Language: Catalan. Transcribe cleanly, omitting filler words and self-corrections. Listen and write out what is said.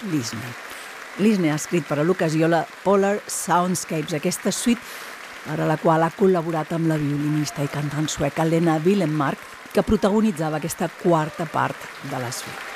Lisne. Lisne ha escrit per a l'ocasió la Polar Soundscapes, aquesta suite per a la qual ha col·laborat amb la violinista i cantant sueca Lena Willenmark, que protagonitzava aquesta quarta part de la suite.